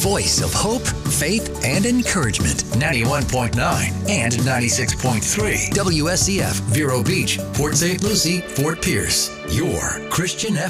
voice of hope, faith, and encouragement. 91.9 and 96.3 WSCF, Vero Beach, Port St. Lucie, Fort Pierce. Your Christian FM.